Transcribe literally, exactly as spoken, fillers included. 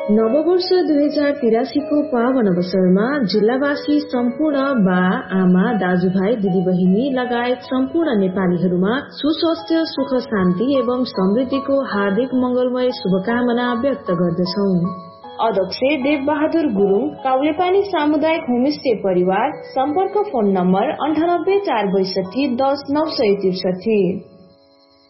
नववर्ष दुई हजार तिरासी को पावन अवसरमा जिल्लावासी सम्पूर्ण बा आमा दाजुभाइ दिदीबहिनी लगायत सम्पूर्ण नेपालीहरूमा सुस्वास्थ्य सुख शान्ति एवं समृद्धिको हार्दिक मंगलमय शुभकामना व्यक्त गर्दछौ। अध्यक्ष देव बहादुर गुरुङ, काउलेपानी सामुदायिक होमस्टे परिवार। सम्पर्क फोन नम्बर अन्ठानब्बे चार बैसठी दस नौ सय त्रिसठी।